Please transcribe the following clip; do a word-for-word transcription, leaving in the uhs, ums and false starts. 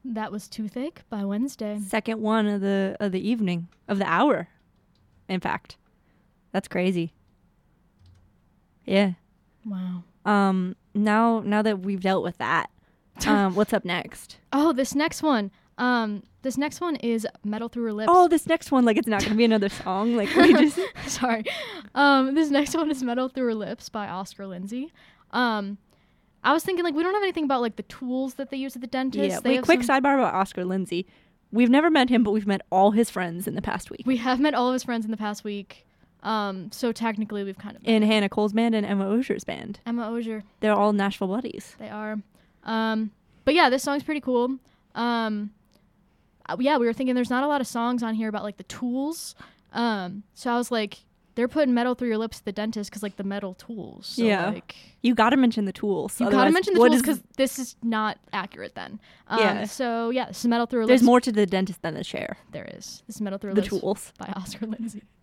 That was Toothache by Wednesday. Second one of the of the evening, of the hour, in fact. That's crazy. Yeah. Wow. Um. Now, now that we've dealt with that, um, what's up next? Oh, this next one. Um, this next one is Metal Through Her Lips. Oh, this next one, like it's not gonna be another song. Like we just. Sorry. Um, this next one is Metal Through Her Lips by Oscar Lindsay. Um, I was thinking like we don't have anything about like the tools that they use at the dentist. Yeah. They Wait, have quick some- sidebar about Oscar Lindsay. We've never met him, but we've met all his friends in the past week. We have met all of his friends in the past week. Um, so technically we've kind of In Hannah Cole's band and Emma Osier's band. Emma Osier. They're all Nashville buddies. They are. Um, but yeah, this song's pretty cool. Um, uh, yeah, we were thinking there's not a lot of songs on here about like the tools. Um, so I was like, they're putting metal through your lips at the dentist because like the metal tools. So, Yeah. Like, You gotta mention the tools. you gotta otherwise mention the what tools is- because this is not accurate then. Um, Yeah. So yeah, this is metal through her There's lips. more to the dentist than the chair. There is. This is metal through her The lips tools. by Oscar Lindsay.